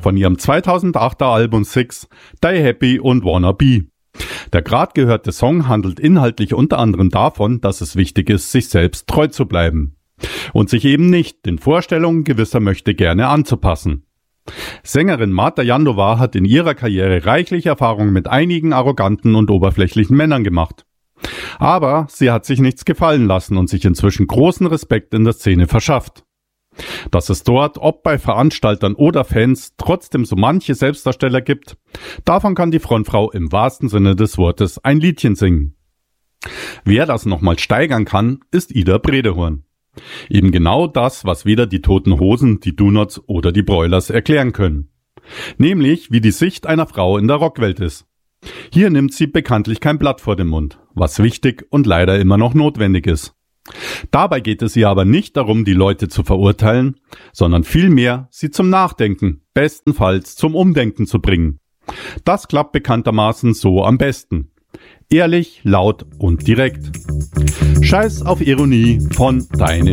von ihrem 2008er Album Six, Die Happy und Wanna Be. Der gerade gehörte Song handelt inhaltlich unter anderem davon, dass es wichtig ist, sich selbst treu zu bleiben und sich eben nicht den Vorstellungen gewisser Möchtegerne anzupassen. Sängerin Marta Jandova hat in ihrer Karriere reichlich Erfahrung mit einigen arroganten und oberflächlichen Männern gemacht. Aber sie hat sich nichts gefallen lassen und sich inzwischen großen Respekt in der Szene verschafft. Dass es dort, ob bei Veranstaltern oder Fans, trotzdem so manche Selbstdarsteller gibt, davon kann die Frontfrau im wahrsten Sinne des Wortes ein Liedchen singen. Wer das nochmal steigern kann, ist Ida Bredehorn. Eben genau das, was weder die Toten Hosen, die Do-Nots oder die Broilers erklären können. Nämlich, wie die Sicht einer Frau in der Rockwelt ist. Hier nimmt sie bekanntlich kein Blatt vor den Mund, was wichtig und leider immer noch notwendig ist. Dabei geht es ihr aber nicht darum, die Leute zu verurteilen, sondern vielmehr, sie zum Nachdenken, bestenfalls zum Umdenken zu bringen. Das klappt bekanntermaßen so am besten. Ehrlich, laut und direkt. Scheiß auf Ironie von Deine